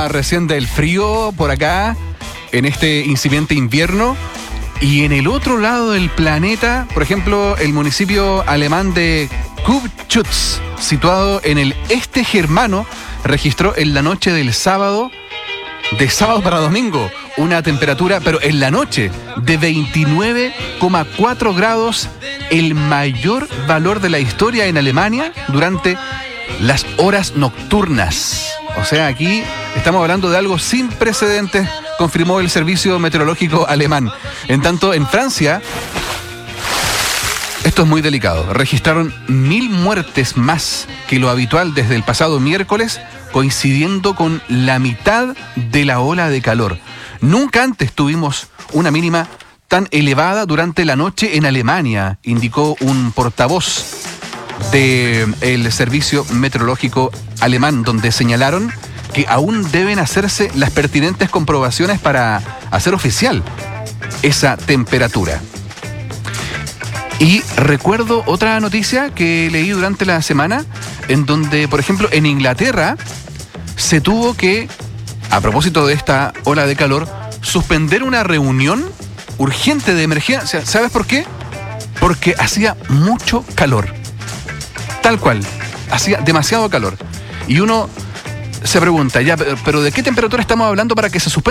hablaba recién del frío por acá, en este incipiente invierno. Y en el otro lado del planeta, por ejemplo, el municipio alemán de Kubchutz, situado en el este germano, registró en la noche del sábado, de sábado para domingo, una temperatura, pero en la noche, de 29,4 grados, el mayor valor de la historia en Alemania durante las horas nocturnas. O sea, aquí estamos hablando de algo sin precedentes, confirmó el Servicio Meteorológico Alemán. En tanto, en Francia, esto es muy delicado, registraron 1.000 muertes más que lo habitual desde el pasado miércoles, coincidiendo con la mitad de la ola de calor. Nunca antes tuvimos una mínima tan elevada durante la noche en Alemania, indicó un portavoz del Servicio Meteorológico Alemán, donde señalaron que aún deben hacerse las pertinentes comprobaciones para hacer oficial esa temperatura. Y recuerdo otra noticia que leí durante la semana, en donde, por ejemplo, en Inglaterra se tuvo que, a propósito de esta ola de calor, suspender una reunión urgente de emergencia. ¿Sabes por qué? Porque hacía mucho calor. Tal cual, hacía demasiado calor. Y uno se pregunta, ya, pero ¿de qué temperatura estamos hablando para que se suspenda